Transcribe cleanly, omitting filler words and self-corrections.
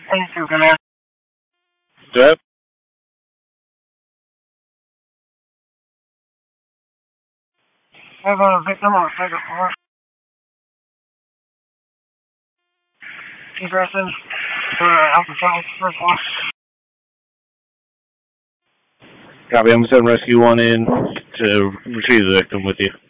Thank you, Command. Yep. Have a victim on Tiger 4. Egressing to Alpha South, first one. Copy, I'm sending Rescue 1 in to retrieve the victim with you.